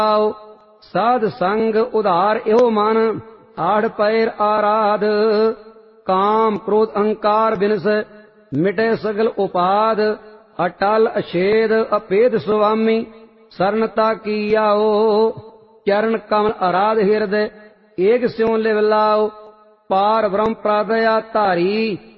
साध संग उधार एहो मन, आड़ पैर आराध। काम क्रोध अहंकार बिनस, मिटे सगल उपाद। अटल अछेद अपेद स्वामी, सरनता की आओ। चरण कमल आराध हृदय, एक स्यों लिव लाओ। पार ब्रह्म प्रदया धारी,